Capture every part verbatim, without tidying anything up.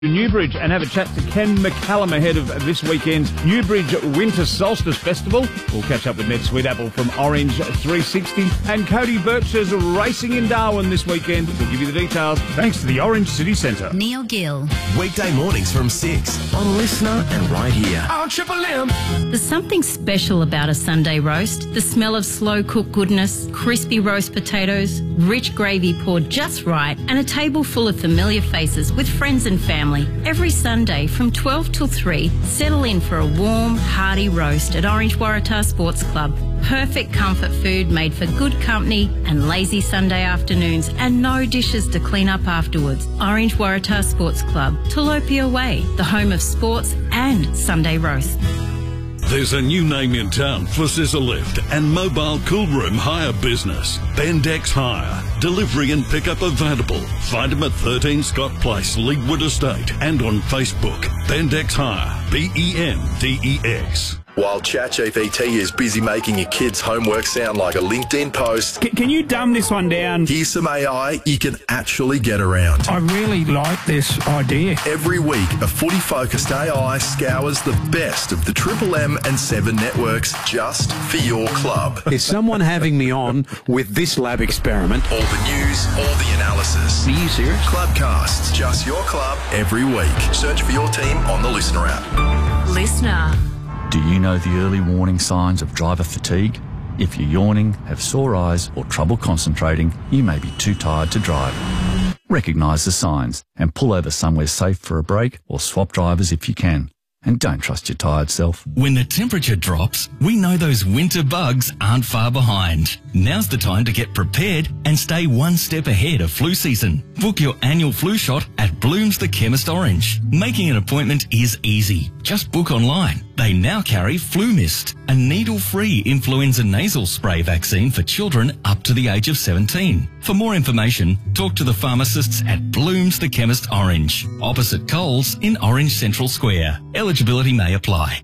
Newbridge and have a chat to Ken McCallum ahead of this weekend's Newbridge Winter Solstice Festival. We'll catch up with Ned Sweetappel from Orange three sixty. And Cody Birch's racing in Darwin this weekend. We'll give you the details thanks to the Orange City Centre. Neil Gill. Weekday mornings from six on Listener and right here on Triple M. There's something special about a Sunday roast. The smell of slow-cooked goodness, crispy roast potatoes, rich gravy poured just right, and a table full of familiar faces with friends and family. Every Sunday from twelve till three, settle in for a warm, hearty roast at Orange Waratah Sports Club. Perfect comfort food made for good company and lazy Sunday afternoons, and no dishes to clean up afterwards. Orange Waratah Sports Club, Tilapia Way, the home of sports and Sunday roast. There's a new name in town for scissor lift and mobile cool room hire business. Bendex Hire. Delivery and pickup available. Find them at thirteen Scott Place, Leigwood Estate, and on Facebook. Bendex Hire. B E N D E X. While ChatGPT is busy making your kids' homework sound like a LinkedIn post, Can, can you dumb this one down? here's some A I you can actually get around. I really like this idea. Every week, a footy-focused A I scours the best of the Triple M and Seven networks just for your club. Is someone having me on with this lab experiment? All the news, all the analysis. Are you serious? Clubcasts, just your club, every week. Search for your team on the Listener app. Listener. Do you know the early warning signs of driver fatigue? If you're yawning, have sore eyes or trouble concentrating, you may be too tired to drive. Recognise the signs and pull over somewhere safe for a break or swap drivers if you can. And don't trust your tired self. When the temperature drops, we know those winter bugs aren't far behind. Now's the time to get prepared and stay one step ahead of flu season. Book your annual flu shot at Bloom's The Chemist Orange. Making an appointment is easy. Just book online. They now carry Flu Mist, a needle-free influenza nasal spray vaccine for children up to the age of seventeen. For more information, talk to the pharmacists at Bloom's The Chemist Orange, opposite Coles in Orange Central Square. Eligibility may apply.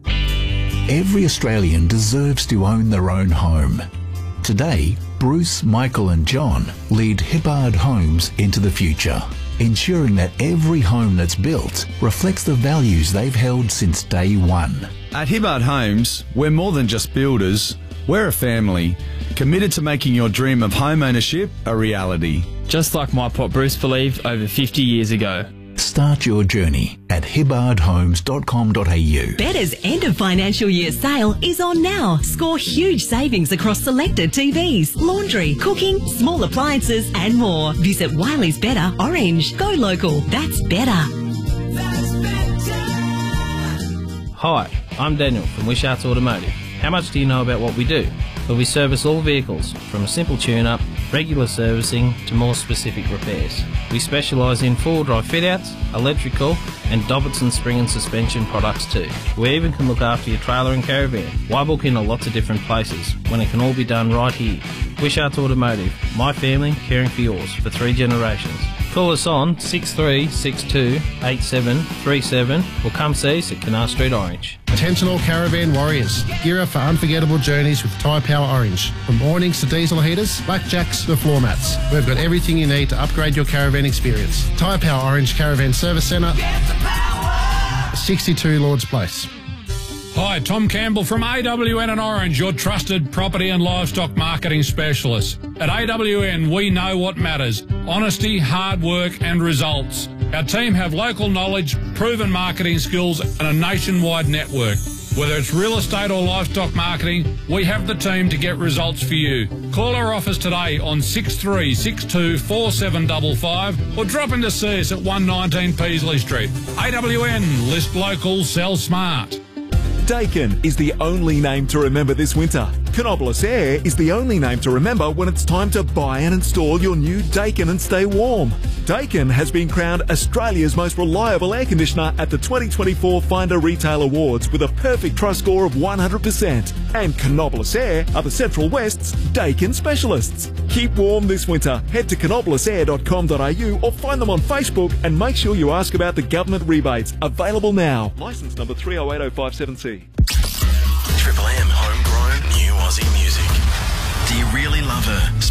Every Australian deserves to own their own home. Today, Bruce, Michael and John lead Hibbard Homes into the future, ensuring that every home that's built reflects the values they've held since day one. At Hibbard Homes, we're more than just builders. We're a family, committed to making your dream of home ownership a reality. Just like my pop Bruce believed over fifty years ago. Start your journey at hibbard homes dot com dot a u. Better's end of financial year sale is on now. Score huge savings across selected T Vs, laundry, cooking, small appliances and more. Visit Wiley's Better Orange. Go local. That's better. That's better. Hi, I'm Daniel from Wishart's Automotive. How much do you know about what we do? Well, we service all vehicles, from a simple tune-up, regular servicing to more specific repairs. We specialise in four-wheel drive fit-outs, electrical and Dobbittson spring and suspension products too. We even can look after your trailer and caravan. Why book in a lots of different places when it can all be done right here? Wishart's Automotive, my family caring for yours for three generations. Call us on six three six two eight seven three seven or come see us at Canal Street Orange. Attention all caravan warriors. Gear up for unforgettable journeys with Tyre Power Orange. From awnings to diesel heaters, blackjacks to floor mats. We've got everything you need to upgrade your caravan experience. Tyre Power Orange Caravan Service Centre, sixty-two Lords Place. Hi, Tom Campbell from A W N and Orange, your trusted property and livestock marketing specialist. At A W N, we know what matters: honesty, hard work and results. Our team have local knowledge, proven marketing skills and a nationwide network. Whether it's real estate or livestock marketing, we have the team to get results for you. Call our office today on six three six two four seven five five or drop in to see us at one nineteen Peasley Street. A W N, list local, sell smart. Daikin is the only name to remember this winter. Canobolas Air is the only name to remember when it's time to buy and install your new Daikin and stay warm. Daikin has been crowned Australia's most reliable air conditioner at the twenty twenty-four Finder Retail Awards with a perfect trust score of one hundred percent. And Canobolas Air are the Central West's Daikin specialists. Keep warm this winter. Head to canobolas air dot com dot a u or find them on Facebook and make sure you ask about the government rebates. Available now. Licence number three oh eight oh five seven C. Triple M homegrown new Aussie music. Do you really love her?